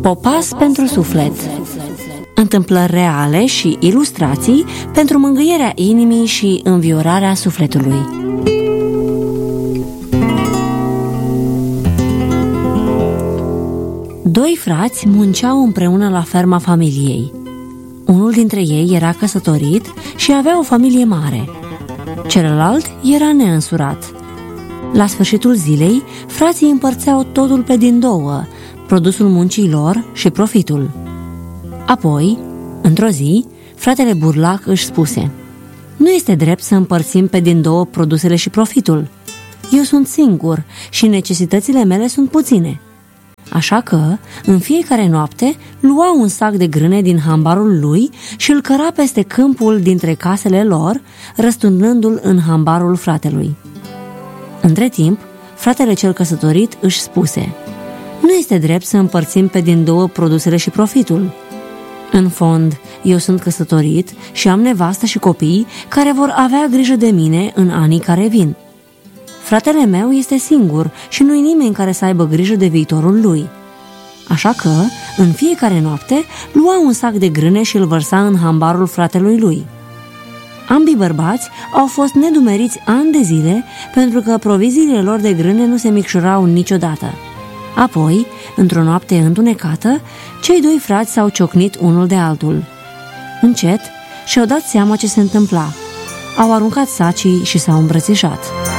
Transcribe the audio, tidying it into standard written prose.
Popas pentru suflet. Întâmplări reale și ilustrații pentru mângâierea inimii și înviorarea sufletului. Doi frați munceau împreună la ferma familiei. Unul dintre ei era căsătorit și avea o familie mare. Celălalt era neînsurat. La sfârșitul zilei, frații împărțeau totul pe din două, produsul muncii lor și profitul. Apoi, într-o zi, fratele burlac își spuse: "Nu este drept să împărțim pe din două produsele și profitul. Eu sunt singur și necesitățile mele sunt puține." Așa că, în fiecare noapte, lua un sac de grâne din hambarul lui și îl căra peste câmpul dintre casele lor, răsturnându-l în hambarul fratelui. Între timp, fratele cel căsătorit își spuse: "Nu este drept să împărțim pe din două produsele și profitul. În fond, eu sunt căsătorit și am nevastă și copii care vor avea grijă de mine în anii care vin. Fratele meu este singur și nu-i nimeni care să aibă grijă de viitorul lui." Așa că, în fiecare noapte, lua un sac de grâne și îl vărsa în hambarul fratelui lui. Ambii bărbați au fost nedumeriți ani de zile pentru că proviziile lor de grâne nu se micșorau niciodată. Apoi, într-o noapte întunecată, cei doi frați s-au ciocnit unul de altul. Încet și-au dat seama ce se întâmpla. Au aruncat sacii și s-au îmbrățișat.